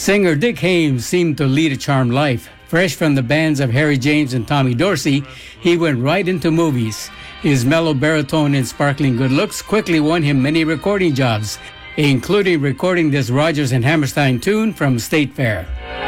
Singer Dick Haymes seemed to lead a charmed life. Fresh from the bands of Harry James and Tommy Dorsey, he went right into movies. His mellow baritone and sparkling good looks quickly won him many recording jobs, including recording this Rodgers and Hammerstein tune from State Fair.